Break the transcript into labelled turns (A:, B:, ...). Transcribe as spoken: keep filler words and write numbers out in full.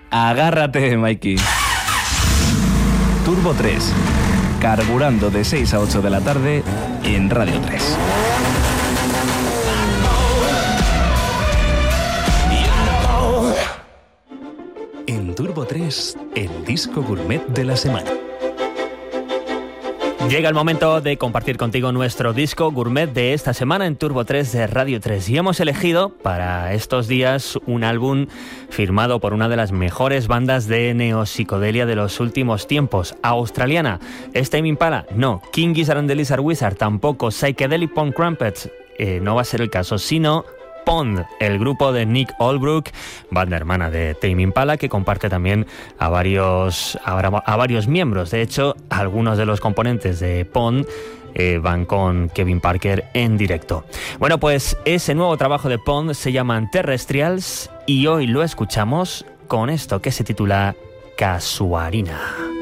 A: Agárrate, Mikey. Turbo tres, carburando de seis a ocho de la tarde en Radio tres. En Turbo tres, el disco gourmet de la semana.
B: Llega el momento de compartir contigo nuestro disco gourmet de esta semana en Turbo tres de Radio tres. Y hemos elegido para estos días un álbum firmado por una de las mejores bandas de neopsicodelia de los últimos tiempos. Australiana. ¿Es Tame Impala? No. King Gizzard and the Lizard Wizard tampoco. Psychedelic Punk Crumpets eh, no va a ser el caso, sino Pond, el grupo de Nick Holbrook, banda hermana de Tame Impala, que comparte también a varios, a, a varios miembros. De hecho, algunos de los componentes de Pond eh, van con Kevin Parker en directo. Bueno, pues ese nuevo trabajo de Pond se llama Terrestrials y hoy lo escuchamos con esto que se titula Casuarina.